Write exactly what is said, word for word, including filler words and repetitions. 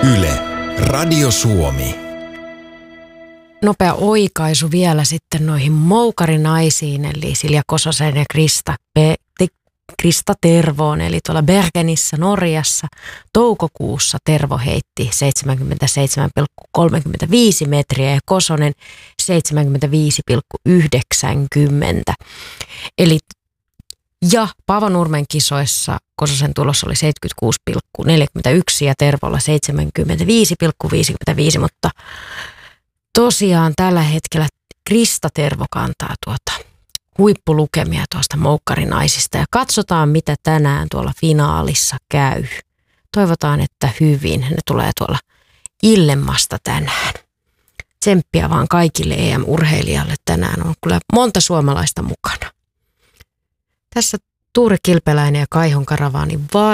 Yle, Radio Suomi. Nopea oikaisu vielä sitten noihin moukarinaisiin, eli Silja Kososen ja Krista, Pe- Krista Tervoon, eli tuolla Bergenissä Norjassa. Toukokuussa Tervo heitti seitsemänkymmentäseitsemän pilkku kolmekymmentäviisi metriä ja Kosonen seitsemänkymmentäviisi pilkku yhdeksänkymmentä. Eli ja Paavo Nurmen kisoissa Kososen tulos oli seitsemänkymmentäkuusi pilkku neljäkymmentäyksi ja Tervolla seitsemänkymmentäviisi pilkku viisikymmentäviisi, mutta tosiaan tällä hetkellä Krista Tervo kantaa tuota huippulukemia tuosta moukkarinaisista ja katsotaan mitä tänään tuolla finaalissa käy. Toivotaan, että hyvin. Ne tulee tuolla illemmasta tänään. Tsemppiä vaan kaikille E M-urheilijalle tänään. On kyllä monta suomalaista mukana. Tässä Tuuri Kilpeläinen ja Kaihon Karavaanin